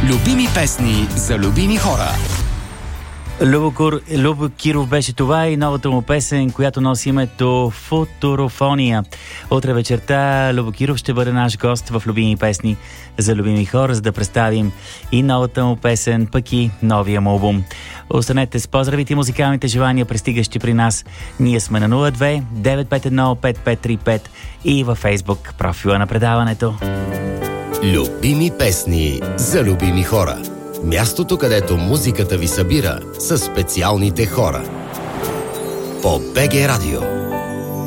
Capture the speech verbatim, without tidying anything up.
Любими песни за любими хора. Любо, Кур... Любо Киров беше това и новата му песен, която носи името Футурофония. Утре вечерта Любо Киров ще бъде наш гост в Любими песни за любими хора, за да представим и новата му песен, пък и новия му албум. Останете с поздравите и музикалните желания, пристигащи при нас. Ние сме на нула две девет пет едно пет пет три пет и във Фейсбук профила на предаването. Любими песни за любими хора. Мястото, където музиката ви събира със специалните хора. По БГ Радио.